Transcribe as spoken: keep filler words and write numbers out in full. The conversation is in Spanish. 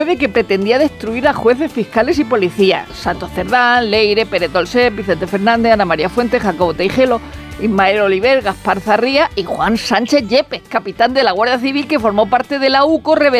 que pretendía destruir a jueces, fiscales y policías. Santos Cerdán, Leire, Pérez Dolcet, Vicente Fernández, Ana María Fuentes, Jacobo Teijelo, Ismael Oliver, Gaspar Zarría y Juan Sánchez Yepes, capitán de la Guardia Civil que formó parte de la UCO rebelde.